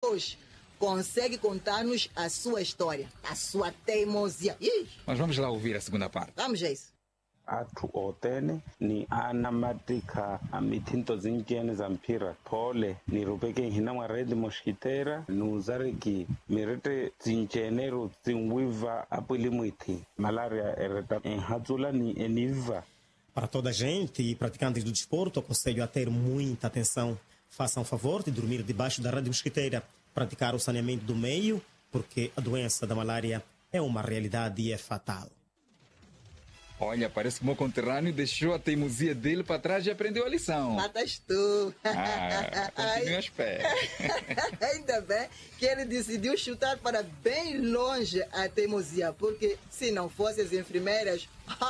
hoje consegue contar-nos a sua história, a sua teimosia. Mas vamos lá ouvir a segunda parte. Vamos a isso. Atu otene ni anamatika mitinto zinjene zampira pole ni rupeke hina maredi mosquiteira nuzareki mirete zinjeneiro zinwiva apulimuiti malaria ereta enhazula ni eniva. Para toda a gente e praticantes do desporto, aconselho a ter muita atenção. Façam favor de dormir debaixo da rede mosquiteira, praticar o saneamento do meio, porque a doença da malária é uma realidade e é fatal. Olha, parece que o meu conterrâneo deixou a teimosia dele para trás e aprendeu a lição. Matas tu. Continue à espera. Ainda bem que ele decidiu chutar para bem longe a teimosia, porque se não fossem as enfermeiras...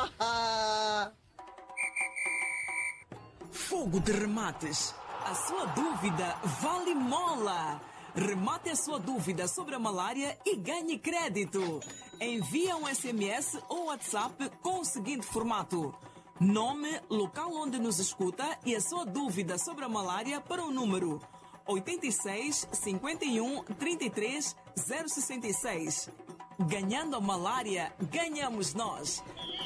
Fogo de remates. A sua dúvida vale mola. Remate a sua dúvida sobre a malária e ganhe crédito. Envie um SMS ou WhatsApp com o seguinte formato: nome, local onde nos escuta e a sua dúvida sobre a malária para o número 86 51 33 066. Ganhando a malária, ganhamos nós.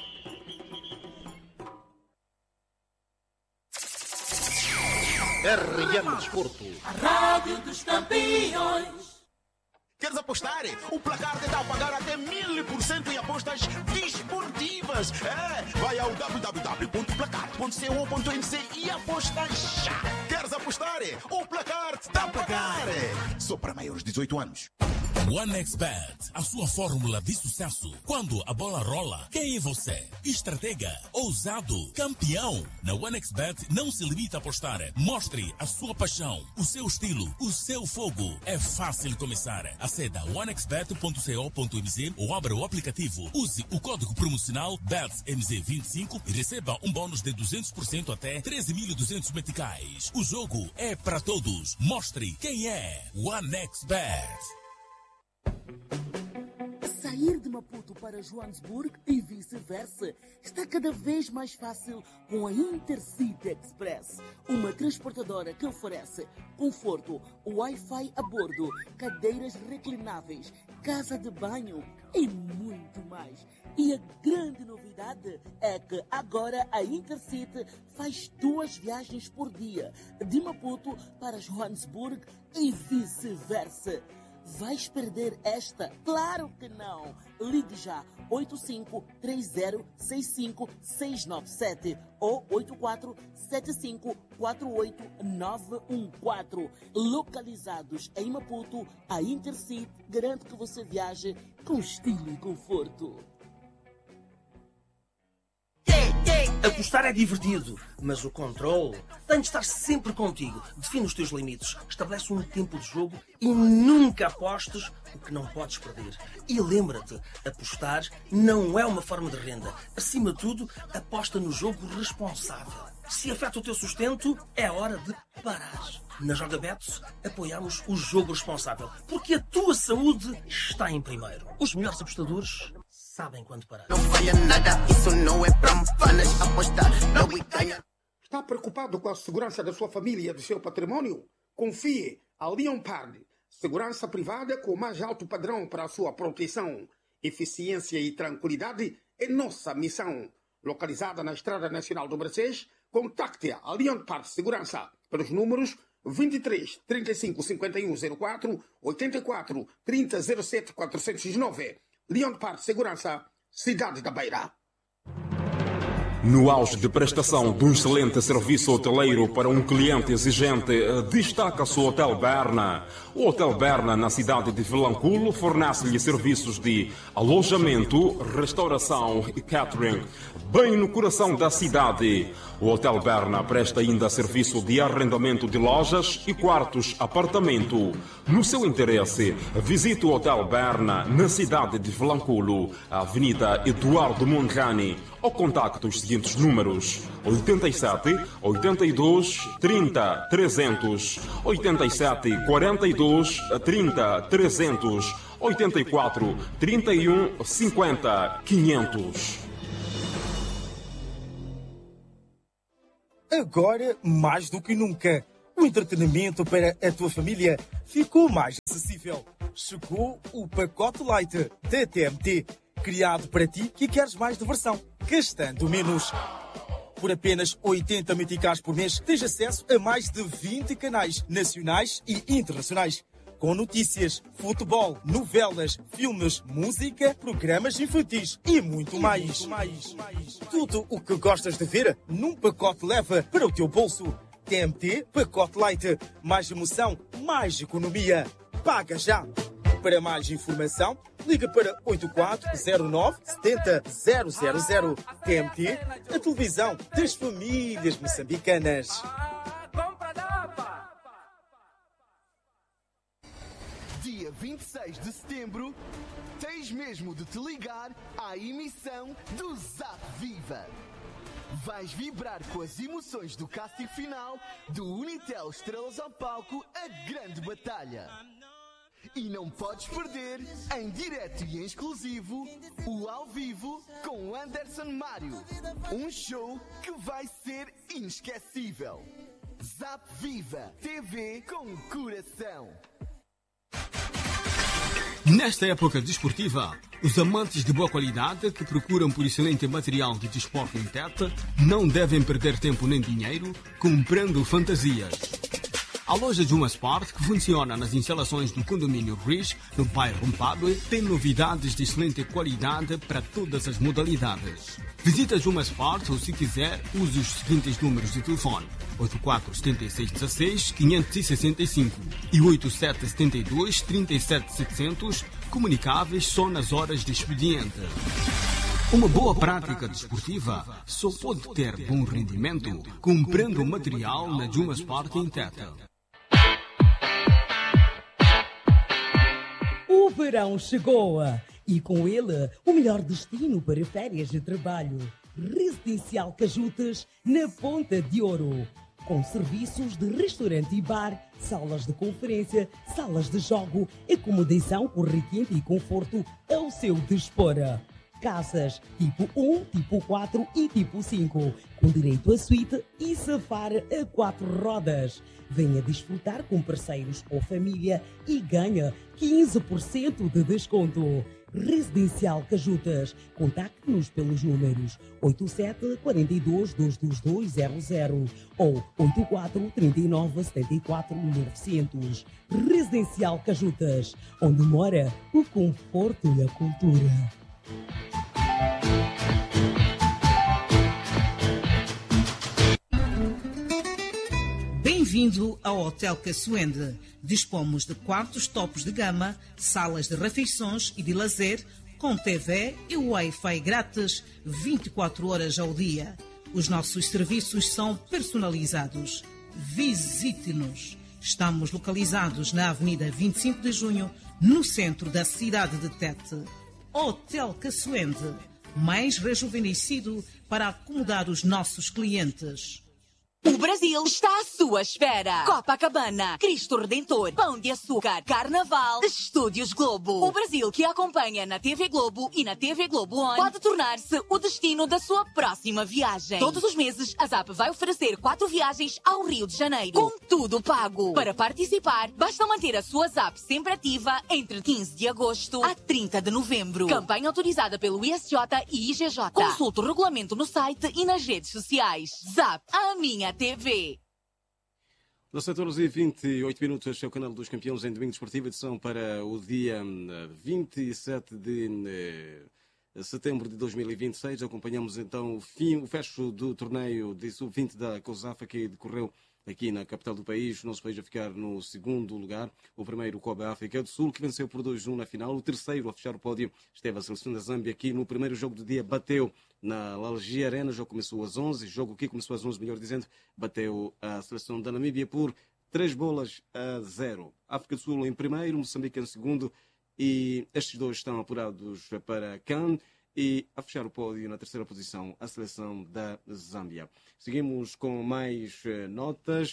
RM Desporto. A Rádio dos Campeões. Queres apostar? O Placar te dá a pagar até 1000% em apostas desportivas. Vai ao www.placar.co.nc e aposta já. Queres apostar? O Placar te dá a pagar. Só para maiores de 18 anos. OneXBet, a sua fórmula de sucesso. Quando a bola rola, quem é você? Estratega, ousado, campeão. Na OneXBet não se limita a apostar. Mostre a sua paixão, o seu estilo, o seu fogo. É fácil começar. Aceda a onexbet.co.mz ou abra o aplicativo. Use o código promocional BETSMZ25 e receba um bônus de 200% até 13.200 meticais. O jogo é para todos. Mostre quem é OneXBet. Sair de Maputo para Joanesburgo e vice-versa está cada vez mais fácil com a Intercity Express, uma transportadora que oferece conforto, Wi-Fi a bordo, cadeiras reclináveis, casa de banho e muito mais. E a grande novidade é que agora a Intercity faz 2 viagens por dia, de Maputo para Joanesburgo e vice-versa. Vais perder esta? Claro que não! Ligue já 853065-697 ou 8475-48914. Localizados em Maputo, a Intercity garante que você viaje com estilo e conforto. Apostar é divertido, mas o controle tem de estar sempre contigo. Define os teus limites, estabelece um tempo de jogo e nunca apostes o que não podes perder. E lembra-te, apostar não é uma forma de renda. Acima de tudo, aposta no jogo responsável. Se afeta o teu sustento, é hora de parar. Na Jogabets, apoiamos o jogo responsável, porque a tua saúde está em primeiro. Os melhores apostadores sabem quando parar. Não falha nada, isso não é para fanas apostar, não me ganha. Está preocupado com a segurança da sua família e do seu patrimônio? Confie a Leonpard, segurança privada com o mais alto padrão para a sua proteção. Eficiência e tranquilidade é nossa missão. Localizada na Estrada Nacional do Mercês, contacte a Leonpard Segurança pelos números 23 35 51 04 84 30 07 409. Leonpard Segurança, Cidade da Beira. No auge de prestação de um excelente serviço hoteleiro para um cliente exigente, destaca-se o Hotel Berna. O Hotel Berna, na cidade de Vilanculo, fornece-lhe serviços de alojamento, restauração e catering, bem no coração da cidade. O Hotel Berna presta ainda serviço de arrendamento de lojas e quartos apartamento. No seu interesse, visite o Hotel Berna, na cidade de Vilanculo, Avenida Eduardo Mondlane, ou contacte os seguintes números: 87 82 30 300, 87 42 30 300, 84 31 50 500. Agora, mais do que nunca, o entretenimento para a tua família ficou mais acessível. Chegou o pacote Light da TMT, criado para ti que queres mais diversão, gastando menos. Por apenas 80 meticais por mês, tens acesso a mais de 20 canais nacionais e internacionais, com notícias, futebol, novelas, filmes, música, programas infantis e muito mais. Tudo o que gostas de ver num pacote leva para o teu bolso. TMT Pacote Light. Mais emoção, mais economia. Paga já! Para mais informação, liga para 8409-70000. TMT, a televisão das famílias moçambicanas. Dia 26 de setembro, tens mesmo de te ligar à emissão do Zap Viva. Vais vibrar com as emoções do casting final do Unitel Estrelas ao Palco, a grande batalha. E não podes perder, em direto e em exclusivo, o Ao Vivo com Anderson Mário. Um show que vai ser inesquecível. Zap Viva, TV com coração. Nesta época desportiva, os amantes de boa qualidade que procuram por excelente material de desporto em Tete não devem perder tempo nem dinheiro comprando fantasias. A loja Juma Sport, que funciona nas instalações do condomínio Riz, no bairro Mpadue, tem novidades de excelente qualidade para todas as modalidades. Visita Juma Sport ou, se quiser, use os seguintes números de telefone: 847616-565 e 8772-37700, comunicáveis só nas horas de expediente. Uma boa prática desportiva só pode ter bom rendimento comprando material na Juma Sport em Tete. O verão chegou e com ele o melhor destino para férias de trabalho. Residencial Cajutas na Ponta de Ouro. Com serviços de restaurante e bar, salas de conferência, salas de jogo, acomodação com requinte e conforto ao seu dispor. Casas tipo 1, tipo 4 e tipo 5, com direito a suíte e safar a 4 rodas. Venha desfrutar com parceiros ou família e ganha 15% de desconto. Residencial Cajutas. Contacte-nos pelos números 87 42 22200 ou 84 39 74 900. Residencial Cajutas, onde mora o conforto e a cultura. Bem-vindo ao Hotel Caçoende. Dispomos de quartos topos de gama, salas de refeições e de lazer, com TV e Wi-Fi grátis 24 horas ao dia. Os nossos serviços são personalizados. Visite-nos. Estamos localizados na Avenida 25 de Junho, no centro da cidade de Tete. Hotel Caçoende, mais rejuvenescido para acomodar os nossos clientes. O Brasil está à sua espera. Copacabana, Cristo Redentor, Pão de Açúcar, Carnaval, Estúdios Globo. O Brasil que acompanha na TV Globo e na TV Globo On pode tornar-se o destino da sua próxima viagem. Todos os meses, a ZAP vai oferecer 4 viagens ao Rio de Janeiro, com tudo pago. Para participar, basta manter a sua ZAP sempre ativa entre 15 de agosto a 30 de novembro. Campanha autorizada pelo ISJ e IGJ. Consulte o regulamento no site e nas redes sociais. ZAP, a minha TV. 17 horas e 28 minutos, este é o canal dos campeões em Domingo Desportivo, edição para o dia 27 de setembro de 2026. Acompanhamos então o fecho do torneio de sub-20 da COSAFA, que decorreu aqui na capital do país. O nosso país a ficar no segundo lugar. O primeiro, o Kobe África do Sul, que venceu por 2-1 na final. O terceiro, a fechar o pódio, esteve a seleção da Zâmbia, que no primeiro jogo do dia bateu na Lalgia Arena. O jogo começou às 11, jogo aqui começou às 11, melhor dizendo, bateu a seleção da Namíbia por 3-0. África do Sul em primeiro, Moçambique em segundo, e estes dois estão apurados para CAN. E a fechar o pódio na terceira posição, a seleção da Zâmbia. Seguimos com mais notas.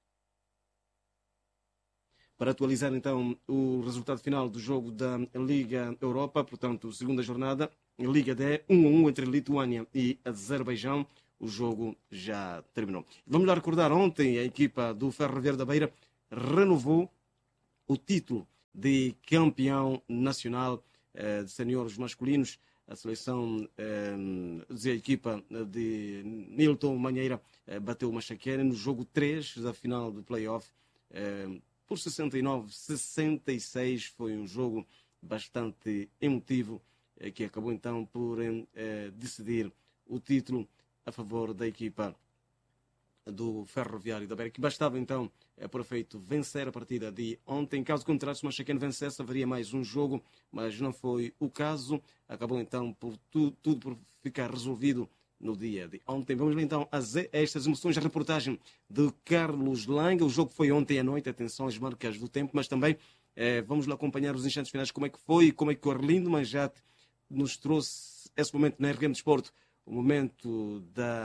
Para atualizar então o resultado final do jogo da Liga Europa, portanto, segunda jornada, Liga D, 1-1 entre Lituânia e Azerbaijão. O jogo já terminou. Vamos lá recordar, ontem a equipa do Ferro Viário da Beira renovou o título de campeão nacional de seniores masculinos. A seleção da equipa de Nilton Manheira bateu o Machaquene no jogo 3 da final do play-off por 69-66. Foi um jogo bastante emotivo que acabou então por decidir o título a favor da equipa do Ferroviário da Beira, que bastava então por efeito vencer a partida de ontem. Caso contrário, se o Machaquene vencesse, haveria mais um jogo, mas não foi o caso. Acabou então por tudo por ficar resolvido no dia de ontem. Vamos então a estas emoções, a reportagem de Carlos Langa. O jogo foi ontem à noite, atenção às marcas do tempo, mas também vamos lá acompanhar os instantes finais, como é que foi, como é que o Arlindo Manjate nos trouxe esse momento na RM Desporto, o momento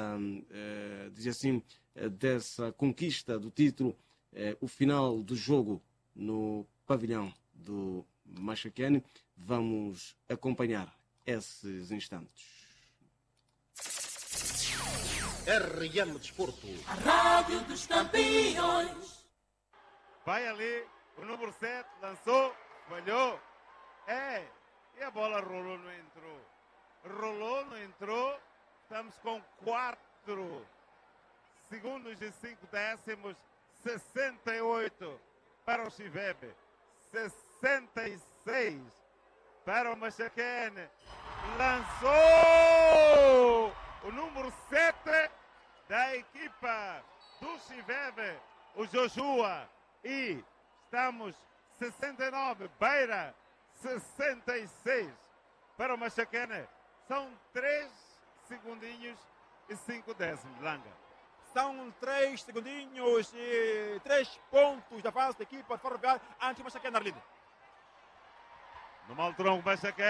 dessa conquista do título, o final do jogo no pavilhão do Machaquene. Vamos acompanhar esses instantes. RM Desporto. A Rádio dos Campeões. Vai ali, o número 7 lançou, falhou. E a bola rolou, não entrou. Rolou, não entrou. Estamos com 4 segundos e 5 décimos. 68 para o Chivebe. 66 para o Machaquene. Lançou o número 7 da equipa do Chivebe, o Joshua. E estamos 69, Beira 66 para o Machaquene. São 3 segundinhos e 5 décimos, Langa. São 3 segundinhos e 3 pontos da fase da equipa de Ferroviário antes do Machaquene, Arlindo. No Maltronco, Machaquene!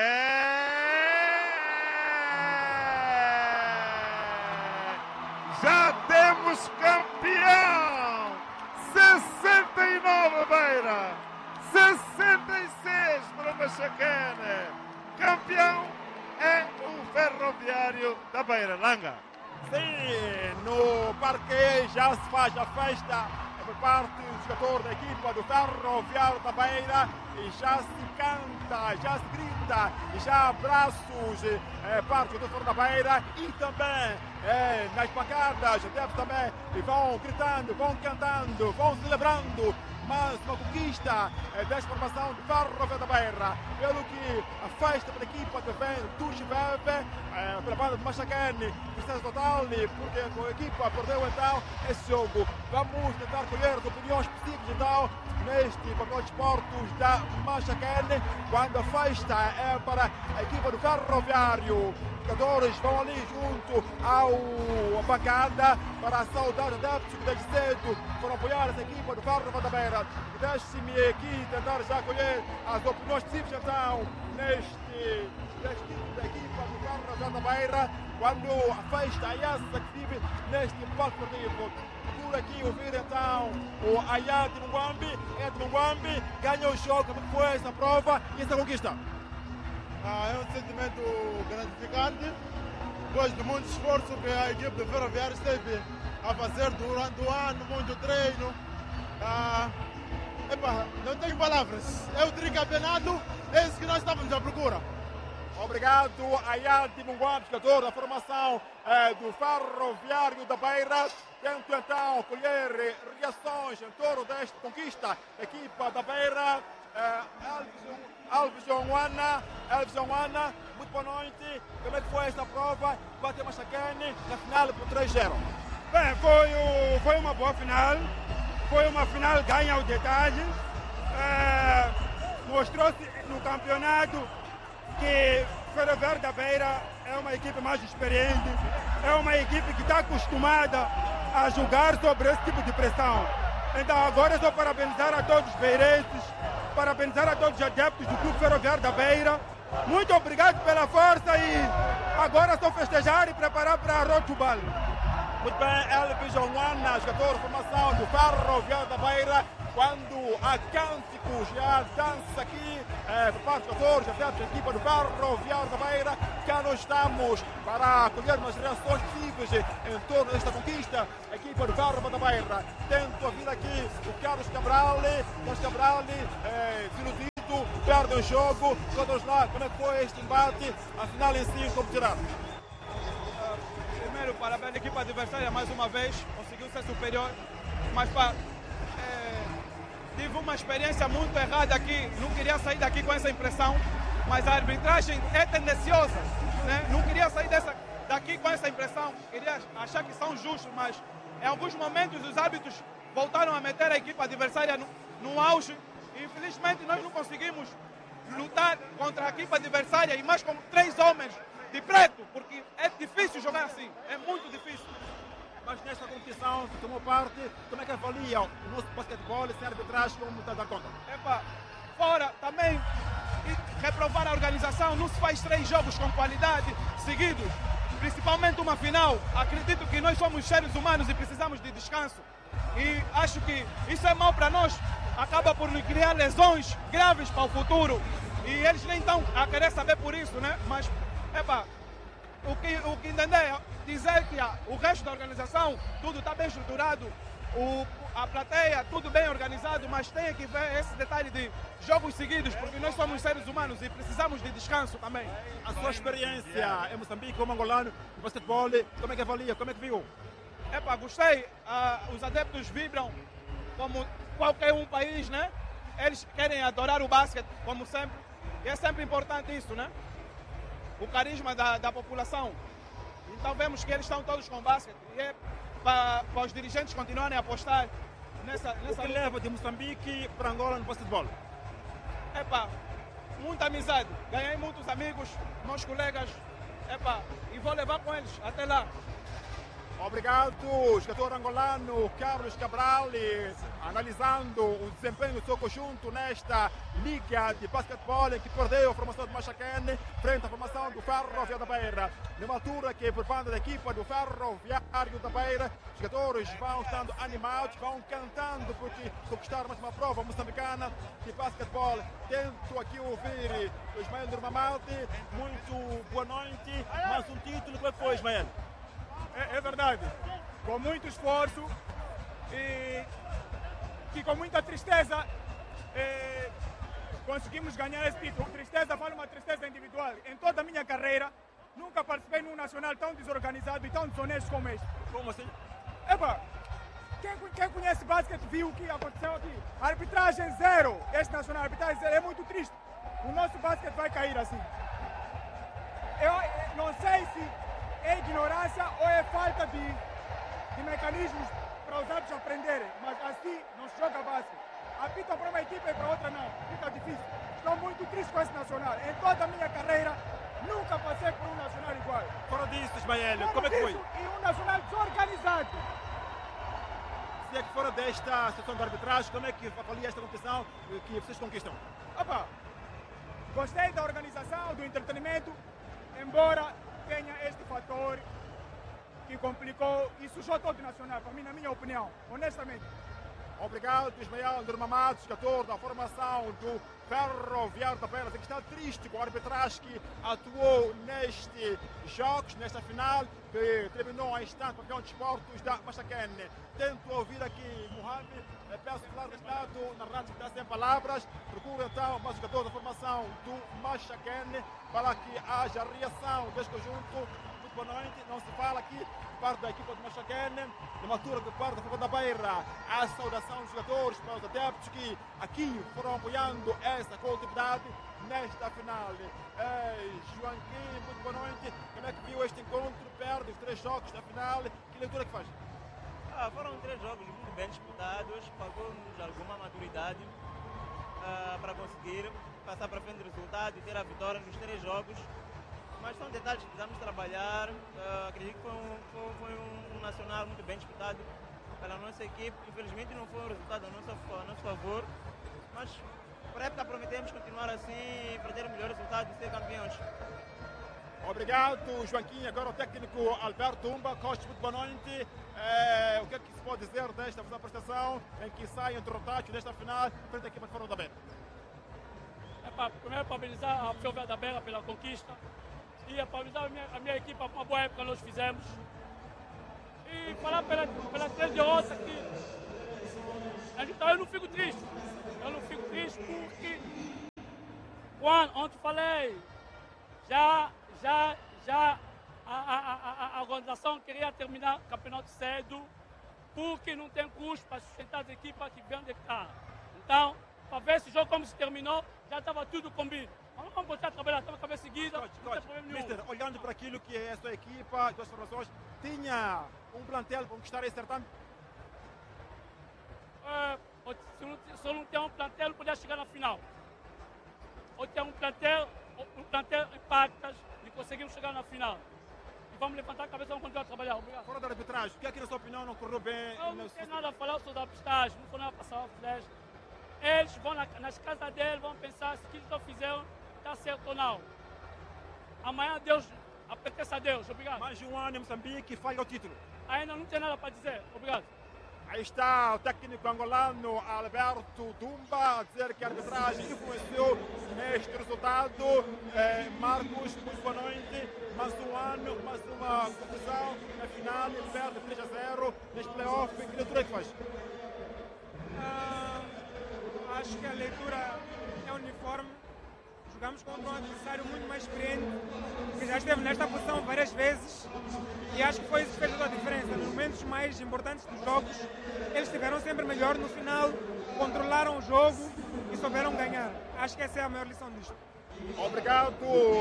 Já temos campeão! 69 Beira, 66 para o Machaquene. Campeão é o Ferroviário da Beira, Langa. Sim, no parque já se faz a festa por parte do jogador da equipa do Ferroviário da Beira e já se canta, já se grita e já há abraços parte do jogador da Beira e também nas bancadas deve também e vão gritando, vão cantando, vão celebrando mais uma conquista desta formação de Ferroviário da Beira, pelo que a festa para a equipa do Chivebe, pela banda de Machaquene, sucesso total, porque a equipa perdeu então esse jogo. Vamos tentar colher as opiniões específicas então neste papel de esportes da Machaquene, quando a festa é para a equipa do Ferroviário. Os jogadores vão ali junto à bancada para saudar os adeptos que desde cedo foram apoiar essa equipa do Ferroviário da Beira. Deixe-me aqui tentar já colher as opiniões específicas então neste da equipa do Ferroviário da Beira, quando a festa é essa que vive neste palco esportivo. Por aqui ouvir então o Ayati Mungwambi. Ayati Mungwambi ganhou o jogo. Como foi essa prova e essa conquista? É um sentimento gratificante, depois de muito esforço que a equipe do Ferroviário esteve a fazer durante o ano, muito treino. Não tenho palavras. É o tricampeonato, é isso que nós estávamos à procura. Obrigado, Ayati Mungwambi, jogador da formação do Ferroviário da Beira. Tento então colher reações em torno desta conquista da equipa da Beira. Alves Joana, muito boa noite. Como é que foi essa prova? Bateu Machaquene na final por 3-0. Bem, foi uma boa final. Foi uma final ganha o detalhe. Mostrou-se no campeonato que Ferroviário da Beira é uma equipe mais experiente. É uma equipe que está acostumada a jogar sobre esse tipo de pressão. Então agora é só parabenizar a todos os beirenses, parabenizar a todos os adeptos do Clube Ferroviário da Beira. Muito obrigado pela força e agora é só festejar e preparar para a Rotubal. Muito bem, Elvis Joana, jogador de formação do Ferroviário da Beira, quando há cânticos e há dança aqui por parte dos jogadores, adeptos da equipa do Ferroviário da Beira, cá nós estamos para colher umas reações possíveis em torno desta conquista, a equipa do Ferroviário da Beira. Tento ouvir aqui o Carlos Cabral, desiludido perde o jogo. Todos lá, como é que foi este embate? A final em si, como tirar? Primeiro, parabéns à equipe adversária mais uma vez, conseguiu ser superior, mas tive uma experiência muito errada aqui, não queria sair daqui com essa impressão, mas a arbitragem é tendenciosa, né? Não queria sair daqui com essa impressão, queria achar que são justos, mas em alguns momentos os árbitros voltaram a meter a equipe adversária no auge e infelizmente nós não conseguimos lutar contra a equipe adversária e mais com 3 homens de preto, porque é difícil jogar assim, é muito difícil. Mas nesta competição, que tomou parte, como é que avalia o nosso basquetebol e sem arbitragem, como está a dar conta? Fora também, reprovar a organização, não se faz 3 jogos com qualidade seguidos, principalmente uma final. Acredito que nós somos seres humanos e precisamos de descanso. E acho que isso é mau para nós, acaba por nos criar lesões graves para o futuro. E eles nem estão a querer saber por isso, né? Mas, o que entender é dizer que o resto da organização, tudo está bem estruturado, a plateia, tudo bem organizado, mas tem que ver esse detalhe de jogos seguidos, porque nós somos seres humanos e precisamos de descanso também. A sua experiência em Moçambique como angolano, no basquetebol, como é que avalia, como é que viu? Gostei, os adeptos vibram como qualquer um país, né? Eles querem adorar o basquete, como sempre, e é sempre importante isso, né? O carisma da população. Então vemos que eles estão todos com basquete e é para os dirigentes continuarem a apostar nessa O que leva de Moçambique para Angola no basquetebol? Muita amizade. Ganhei muitos amigos, meus colegas, e vou levar com eles até lá. Obrigado, jogador angolano Carlos Cabral, analisando o desempenho do seu conjunto nesta liga de basquetebol em que perdeu a formação de Machaquene frente à formação do Ferroviário da Beira. Numa altura que, por parte da equipa do Ferroviário da Beira, os jogadores vão estando animados, vão cantando porque conquistaram mais uma prova moçambicana de basquetebol. Tento aqui ouvir o Ismael Nurmamalte. Muito boa noite. Mais um título, como é que foi, Ismael? É verdade, com muito esforço e que com muita tristeza conseguimos ganhar esse título. Tristeza, vale uma tristeza individual. Em toda a minha carreira, nunca participei num nacional tão desorganizado e tão desonesto como este. Como assim? Quem conhece basquete viu o que aconteceu aqui. Arbitragem zero, este nacional, arbitragem zero, é muito triste. O nosso basquete vai cair assim. Eu não sei se é ignorância ou é falta de mecanismos para os árbitros aprenderem, mas assim não se joga basquete. Apita para uma equipe e para outra não, fica difícil. Estou muito triste com esse nacional. Em toda a minha carreira, nunca passei por um nacional igual. Fora disso, Ismael, como é que foi? E um nacional desorganizado. Se é que fora desta sessão de arbitragem, como é que avalia esta competição que vocês conquistam? Gostei da organização, do entretenimento, embora tenha este fator que complicou e sujou todo o nacional, para mim, na minha opinião, honestamente. Obrigado, Ismael Nurmamalte, jogador da formação do Ferroviário da Beira, que está triste com a arbitragem que atuou nestes jogos, nesta final, que terminou a instante campeão de esportes da Machaquene. Tento ouvir aqui Mohamed, peço falar do Estado, na rádio que está sem palavras, procuro então mais jogador da formação do Machaquene para que haja reação deste conjunto. Muito boa noite, não se fala aqui parte da equipa de Machaquene, numa altura que parte da Fuga da Beira, a saudação dos jogadores para os adeptos que aqui foram apoiando essa coletividade nesta final. Joaquim, muito boa noite, como é que viu este encontro, perde os 3 jogos da final, que leitura que faz? Foram 3 jogos muito bem disputados, pagou-nos alguma maturidade para conseguir passar para frente do resultado e ter a vitória nos 3 jogos. Mas são detalhes que precisamos trabalhar. Acredito que foi um nacional muito bem disputado pela nossa equipe. Infelizmente não foi um resultado a nosso favor. Mas para a época prometemos continuar assim para ter o melhor resultado e ser campeões. Obrigado, Joaquim. Agora o técnico Alberto Umba. Costa, muito boa noite. O que é que se pode dizer desta prestação em que sai entre o tático desta final frente à equipa de Fora da Beira? Primeiro, parabenizar a Ferroviário da Beira pela conquista. E parabenizar a minha equipe por uma boa época que nós fizemos. E falar pela três derrotas que então eu não fico triste. Eu não fico triste porque Ontem falei, já a organização queria terminar o campeonato cedo, porque não tem custo para sustentar as equipas que vêm de cá. Então, para ver se o jogo como se terminou, já estava tudo combinado. Vamos voltar a trabalhar, estamos com a cabeça seguida, não tem problema nenhum. Mister, olhando para aquilo que é a sua equipa, as suas formações, tinha um plantel para conquistar esse certame? Se eu não tenho um plantel, podia chegar na final. Ou tem um plantel impactas e conseguimos chegar na final. E vamos levantar a cabeça e vamos continuar a trabalhar. Obrigado. Fora da arbitragem, o que é que na sua opinião não correu bem? Não tem nada a falar sobre a arbitragem, não foi nada a passar a flash. Eles vão nas casas deles, vão pensar se o que eles não fizeram está certo ou não. Amanhã Deus, apetece a Deus. Obrigado. Mais um ano em Moçambique, falha o título. Ainda não tem nada para dizer. Obrigado. Aí está o técnico angolano Alberto Dumba a dizer que a arbitragem influenciou neste resultado. Marcos, muito boa noite. Mais um ano, mais uma competição. Na final, ele perde 3-0 neste playoff. Que leitura é que faz? Acho que a leitura é uniforme. Jogamos contra um adversário muito mais experiente, que já esteve nesta posição várias vezes, e acho que foi isso que fez toda a diferença. Nos momentos mais importantes dos jogos, eles estiveram sempre melhor no final, controlaram o jogo e souberam ganhar. Acho que essa é a maior lição disto. Obrigado,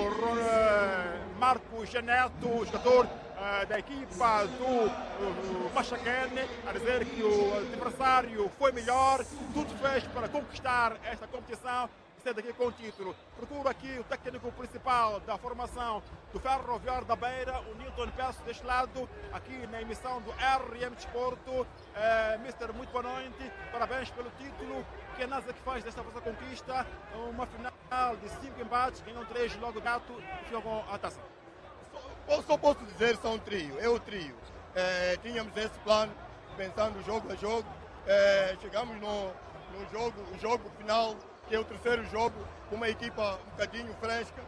Marcos Geneto, jogador da equipa do Machaquene, a dizer que o adversário foi melhor, tudo fez para conquistar esta competição. Sair daqui com o título. Procuro aqui o técnico principal da formação do Ferroviário da Beira, o Nilton Peço, deste lado, aqui na emissão do RM Desporto. Mister, muito boa noite, parabéns pelo título. O que é NASA que faz desta vossa conquista? Uma final de 5 embates, ganham 3 logo gato e ficam com a taça. Só posso dizer que são um trio, é o trio. Tínhamos esse plano, pensando jogo a jogo. Chegamos no jogo final, que é o terceiro jogo, com uma equipa um bocadinho fresca.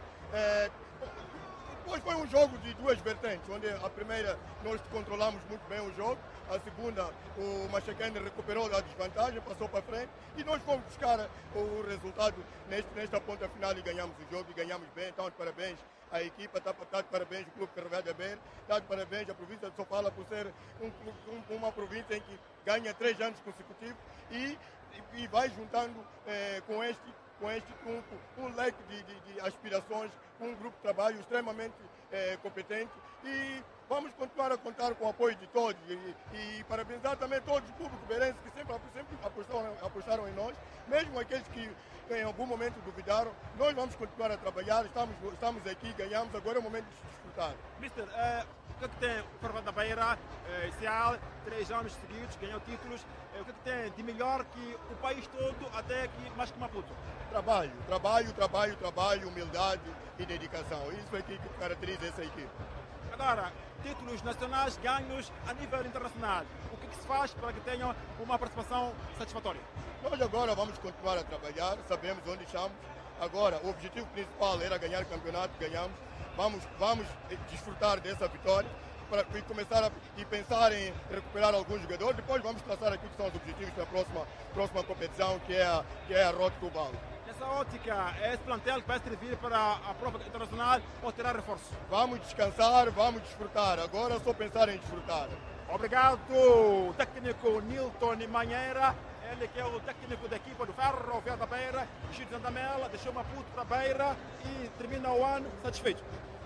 Depois foi um jogo de duas vertentes, onde a primeira nós controlamos muito bem o jogo, a segunda o Machaquene recuperou a desvantagem, passou para frente e nós fomos buscar o resultado nesta ponta final e ganhamos o jogo e ganhamos bem. Então, parabéns à equipa, está de parabéns ao Clube Ferroviário da Beira, está de parabéns à província de Sofala por ser uma província em que ganha 3 anos consecutivos e vai juntando com este trunfo um leque de aspirações, um grupo de trabalho extremamente competente e vamos continuar a contar com o apoio de todos e parabenizar também todos os públicos beirenses que sempre apostaram em nós, mesmo aqueles que em algum momento duvidaram. Nós vamos continuar a trabalhar, estamos aqui, ganhamos, agora é o momento de desfrutar. Mister, o que tem o Ferroviário da Beira, Cial, 3 anos seguidos, ganhou títulos, o que tem de melhor que o país todo, até aqui, mais que Maputo? Trabalho, humildade e dedicação. Isso é que caracteriza essa equipe. Agora, títulos nacionais ganhos a nível internacional. O que se faz para que tenham uma participação satisfatória? Nós agora vamos continuar a trabalhar, sabemos onde estamos. Agora, o objetivo principal era ganhar o campeonato, ganhamos. Vamos desfrutar dessa vitória para começar a pensar em recuperar alguns jogadores. Depois vamos traçar aqui que são os objetivos da próxima competição, que é a Rota do Balo. Nessa ótica, é esse plantel que vai servir para a prova internacional ou terá reforços? Vamos descansar, vamos desfrutar. Agora é só pensar em desfrutar. Obrigado, técnico Nilton Manheira. Ele que é o técnico da equipa do Ferroviário da Beira, Chico Zandamela, deixou Maputo para a Beira e termina o ano satisfeito.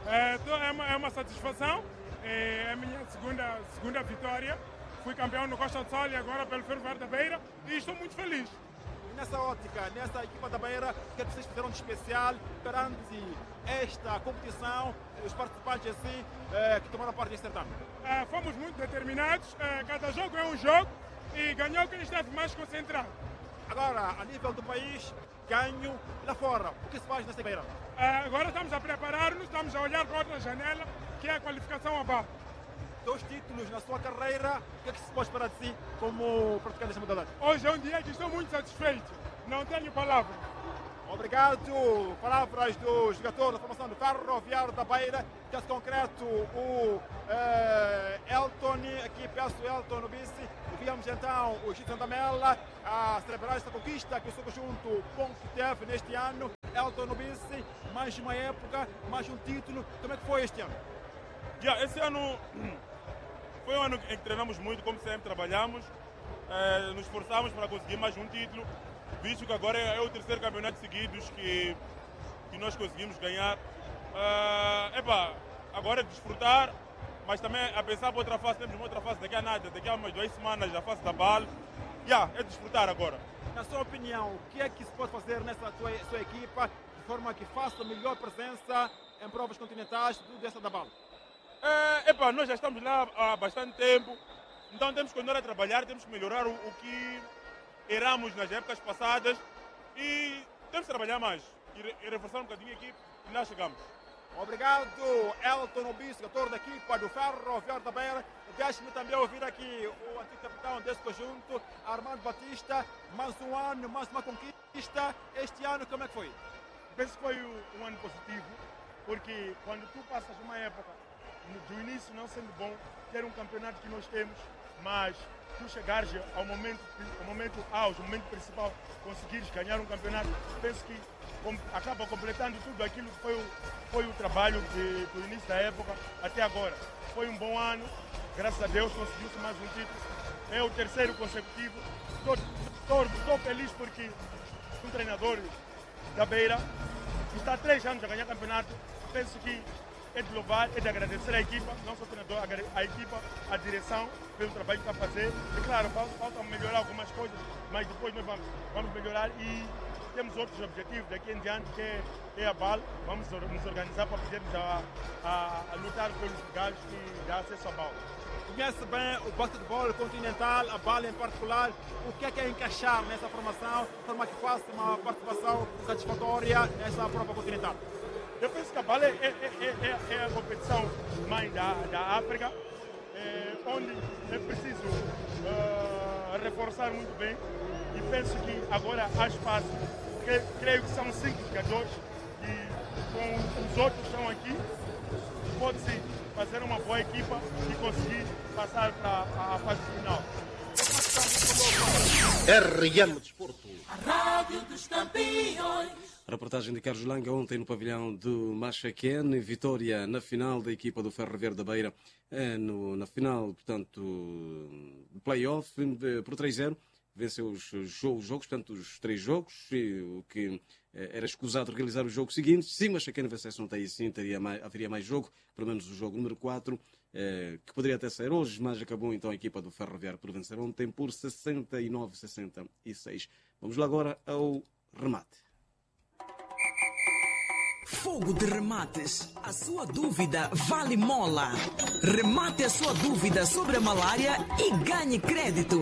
É uma satisfação, é a minha segunda vitória. Fui campeão no Costa do Sol e agora pelo Ferroviário da Beira e estou muito feliz. Nessa ótica, nessa equipa da Beira, o que vocês fizeram de especial perante esta competição, os participantes assim que tomaram parte deste certame? Fomos muito determinados, cada jogo é um jogo e ganhou quem esteve mais concentrado. Agora, a nível do país, ganho lá fora, o que se faz nesta Beira? Agora estamos a preparar-nos, estamos a olhar para outra janela, que é a qualificação abaixo. 2 títulos na sua carreira, o que se pode esperar de si como praticante desta modalidade? Hoje é um dia que estou muito satisfeito, não tenho palavras. Obrigado. Palavras do jogador da formação do Ferroviário da Beira, caso concreto o Elton, aqui peço Elton no vice. Víamos então o Chico Zandamela a celebrar esta conquista que o seu conjunto teve neste ano. Elton Obisse, mais uma época, mais um título. Como é que foi este ano? Esse ano foi um ano em que treinamos muito, como sempre, trabalhamos, nos esforçamos para conseguir mais um título, visto que agora é o terceiro campeonato seguidos que nós conseguimos ganhar. Agora é desfrutar, mas também a pensar para outra fase, temos uma outra fase daqui a nada, daqui a umas 2 semanas, a fase da BAL. É desfrutar agora. Na sua opinião, o que é que se pode fazer nessa sua equipa de forma que faça melhor presença em provas continentais dessa da BAL? Nós já estamos lá há bastante tempo, então temos que continuar a trabalhar, temos que melhorar o que erramos nas épocas passadas e temos que trabalhar mais e reforçar um bocadinho a equipe e lá chegamos. Obrigado, Elton Obisse, jogador da equipa do Ferroviário da Beira. Deixe-me também ouvir aqui o antigo capitão desse conjunto, Armando Batista. Mais um ano, mais uma conquista. Este ano, como é que foi? Penso que foi um ano positivo, porque quando tu passas uma época do início não sendo bom, ter um campeonato que nós temos, mas tu chegares ao momento auge, o momento principal, conseguires ganhar um campeonato, penso que acaba completando tudo aquilo que foi o trabalho do início da época até agora. Foi um bom ano, graças a Deus conseguiu-se mais um título, é o terceiro consecutivo. Estou feliz porque um treinador da Beira que está há 3 anos a ganhar campeonato, penso que é de louvar, é de agradecer a equipa, não só o treinador, a equipa, a direção, pelo trabalho que está a fazer. E claro, falta melhorar algumas coisas, mas depois nós vamos melhorar e temos outros objetivos daqui em diante, que é a BAL. Vamos nos organizar para podermos a lutar pelos lugares que dá acesso à BAL. Conhece bem o basquetebol continental, a BAL em particular. O que é encaixar nessa formação, de forma que faça uma participação satisfatória nessa prova continental? Eu penso que a BAL é a competição mãe da África, onde é preciso reforçar muito bem, e penso que agora há espaço. Creio que são 5 jogadores e com os outros que estão aqui, pode-se fazer uma boa equipa e conseguir passar para a fase final. RM Desporto. A Rádio dos Campeões. A reportagem de Carlos Langa ontem no pavilhão do Machaquén, vitória na final da equipa do Ferroviário da Beira, na final, portanto, do play-off, por 3-0. Venceu os jogos, portanto, os 3 jogos, o que era escusado realizar o jogo seguinte. Se o Machaquén vencesse ontem, assim, haveria mais jogo, pelo menos o jogo número 4, que poderia até ser hoje, mas acabou então a equipa do Ferroviário por vencer ontem por 69-66. Vamos lá agora ao remate. Fogo de Remates. A sua dúvida vale mola. Remate a sua dúvida sobre a malária e ganhe crédito.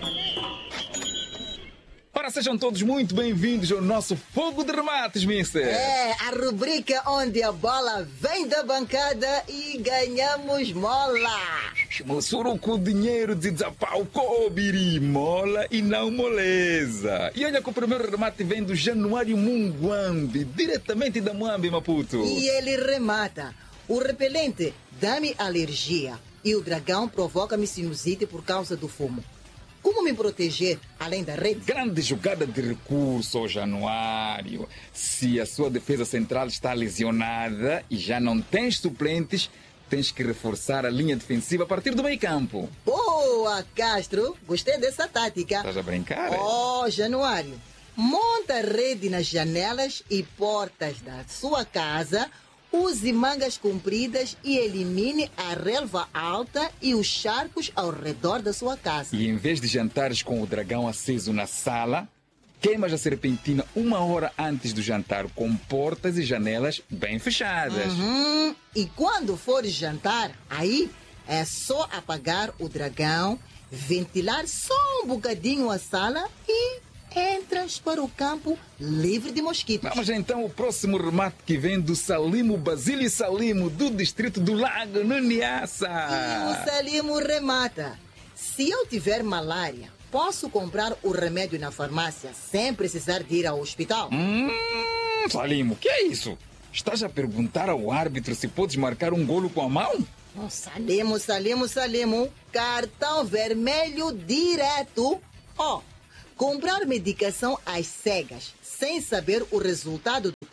Ora, sejam todos muito bem-vindos ao nosso Fogo de Remates, mister. A rubrica onde a bola vem da bancada e ganhamos mola. Moçuru com o dinheiro de Zapau, cobiri, mola e não moleza. E olha que o primeiro remate vem do Januário Munguambi, diretamente da Muambi, Maputo. E ele remata. O repelente dá-me alergia e o dragão provoca-me sinusite por causa do fumo. Como me proteger além da rede? Grande jogada de recurso, Januário. Se a sua defesa central está lesionada e já não tens suplentes, tens que reforçar a linha defensiva a partir do meio campo. Boa, Castro. Gostei dessa tática. Estás a brincar? Oh, Januário. Monta rede nas janelas e portas da sua casa. Use mangas compridas e elimine a relva alta e os charcos ao redor da sua casa. E em vez de jantares com o dragão aceso na sala, queimas a serpentina 1 hora antes do jantar com portas e janelas bem fechadas. E quando for jantar, aí é só apagar o dragão, ventilar só um bocadinho a sala e entras para o campo livre de mosquitos. Vamos então o próximo remate que vem do Salimo Basílio Salimo, do distrito do Lago, no Niassa. E o Salimo remata. Se eu tiver malária, posso comprar o remédio na farmácia sem precisar de ir ao hospital? Salimo, que é isso? Estás a perguntar ao árbitro se podes marcar um golo com a mão? Oh, Salimo. Cartão vermelho direto. Comprar medicação às cegas, sem saber o resultado do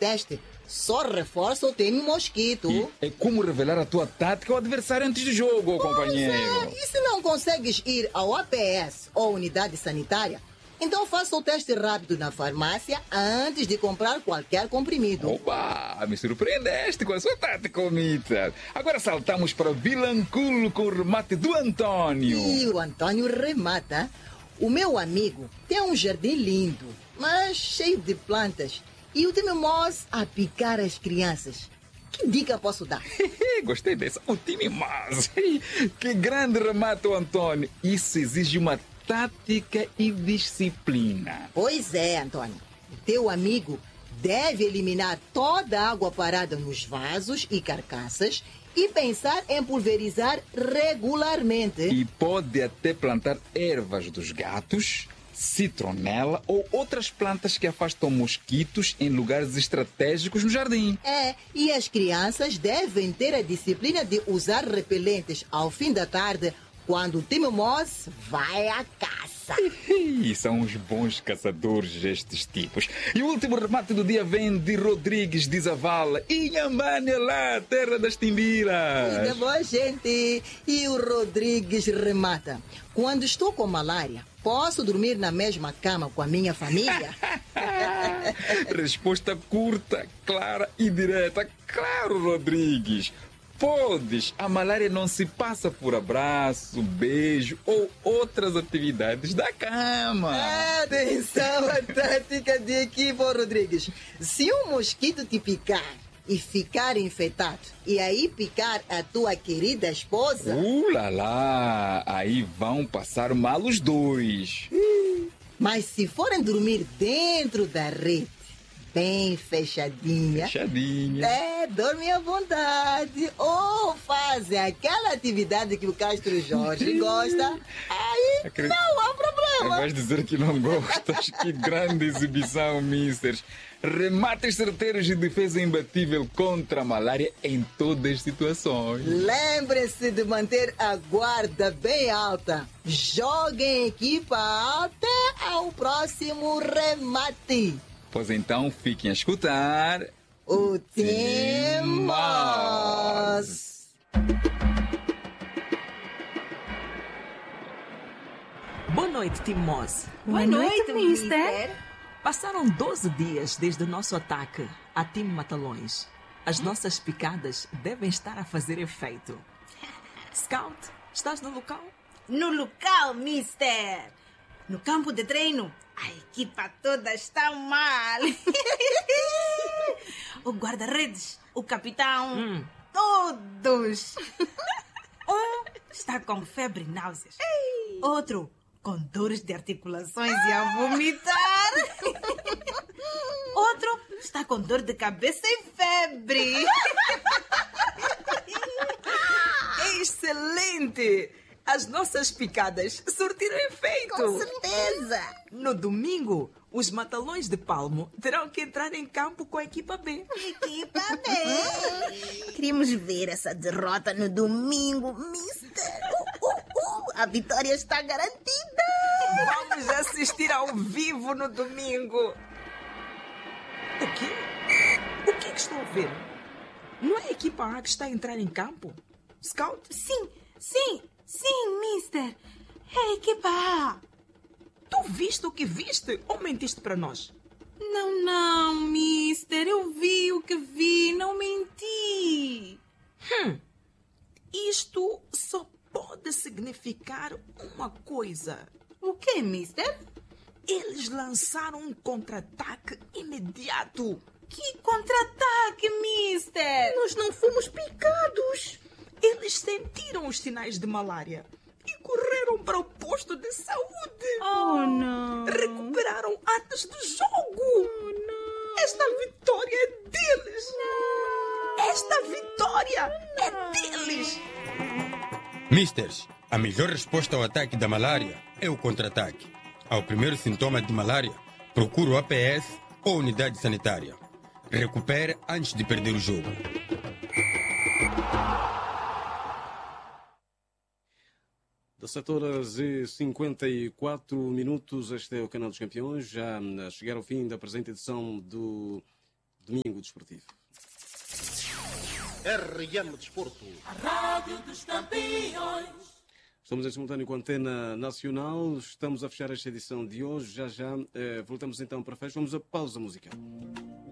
teste só reforça o time mosquito. É como revelar a tua tática ao adversário antes do jogo, companheiro. E se não consegues ir ao APS ou unidade sanitária, então faça o teste rápido na farmácia antes de comprar qualquer comprimido. Opa, me surpreendeste com a sua tática, Mister. Agora saltamos para Vilanculo com o remate do Antônio. E o Antônio remata. O meu amigo tem um jardim lindo, mas cheio de plantas. E o time Moz a picar as crianças. Que dica posso dar? Gostei dessa. O time Moz. Que grande remate, Antônio. Isso exige uma tática e disciplina. Pois é, Antônio. O teu amigo deve eliminar toda a água parada nos vasos e carcaças e pensar em pulverizar regularmente. E pode até plantar ervas dos gatos, citronela ou outras plantas que afastam mosquitos em lugares estratégicos no jardim. E as crianças devem ter a disciplina de usar repelentes ao fim da tarde quando o time Moz vai à caça. E são os bons caçadores estes tipos. E o último remate do dia vem de Rodrigues de Zavala. Inhambane lá, terra das timbiras. Muito bom, gente. E o Rodrigues remata. Quando estou com malária, posso dormir na mesma cama com a minha família? Resposta curta, clara e direta. Claro, Rodrigues. Podes. A malária não se passa por abraço, beijo ou outras atividades da cama. Atenção à tática de equipe, Rodrigues. Se um mosquito te picar e ficar infectado, e aí picar a tua querida esposa... Lá, aí vão passar mal os dois. Mas se forem dormir dentro da rede, bem fechadinha. Dorme à vontade. Ou fazem aquela atividade que o Castro Jorge gosta. Aí não há problema. Vais dizer que não gostas. Que grande exibição, misters. Remates certeiros e defesa imbatível contra a malária em todas as situações. Lembrem-se de manter a guarda bem alta. Joguem equipa até ao próximo remate. Pois então, fiquem a escutar... O Time Moz. Boa noite, Time Moz. Boa noite, mister. Passaram 12 dias desde o nosso ataque a Time Matalões. As nossas picadas devem estar a fazer efeito. Scout, estás no local? No local, mister. No campo de treino, a equipa toda está mal. O guarda-redes, o capitão, todos. Um está com febre e náuseas. Outro com dores de articulações e a vomitar. Outro está com dor de cabeça e febre. Excelente! As nossas picadas surtiram efeito. Com certeza. No domingo, os Matalões de Palmo terão que entrar em campo com a equipa B. Equipa B. Queríamos ver essa derrota no domingo, mister. A vitória está garantida. Vamos assistir ao vivo no domingo. O quê? O que é que estou a ver? Não é a equipa A que está a entrar em campo? Scout? Sim, mister. É a equipa A. Tu viste o que viste ou mentiste para nós? Não, mister. Eu vi o que vi, não menti. Isto só pode significar uma coisa. O quê, mister? Eles lançaram um contra-ataque imediato. Que contra-ataque, mister? Nós não fomos picados. Eles sentiram os sinais de malária e correram para o posto de saúde. Oh, não. Recuperaram antes do jogo. Oh, não. Esta vitória é deles. Não. Esta vitória é deles. Misters, a melhor resposta ao ataque da malária é o contra-ataque. Ao primeiro sintoma de malária, procure o APS ou unidade sanitária. Recupere antes de perder o jogo. Das 7h54, este é o Canal dos Campeões, já a chegar ao fim da presente edição do Domingo Desportivo. RM Desporto. A Rádio dos Campeões. Estamos em simultâneo com a Antena Nacional. Estamos a fechar esta edição de hoje. Já voltamos então para a festa. Vamos a pausa musical.